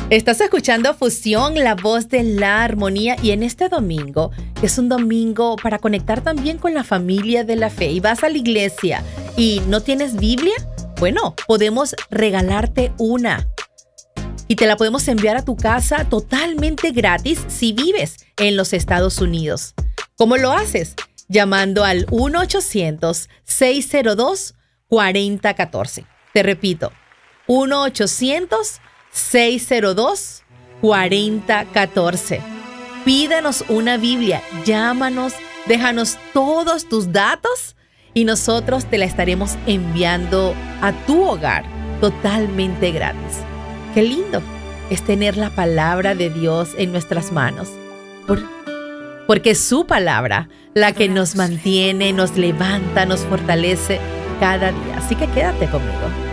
Estás escuchando Fusión, la voz de la armonía, y en este domingo, que es un domingo para conectar también con la familia de la fe, y vas a la iglesia y no tienes Biblia, bueno, podemos regalarte una y te la podemos enviar a tu casa totalmente gratis si vives en los Estados Unidos. ¿Cómo lo haces? Llamando al 1-800-602-4014. Te repito, 1-800-602-4014. Pídanos una Biblia, llámanos, déjanos todos tus datos y nosotros te la estaremos enviando a tu hogar totalmente gratis. Qué lindo es tener la palabra de Dios en nuestras manos, porque es su palabra la que nos mantiene, nos levanta, nos fortalece cada día. Así que quédate conmigo.